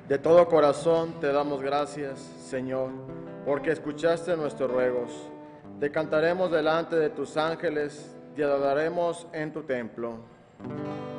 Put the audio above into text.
De todo corazón te damos gracias, Señor, porque escuchaste nuestros ruegos. Te cantaremos delante de tus ángeles, te adoraremos en tu templo.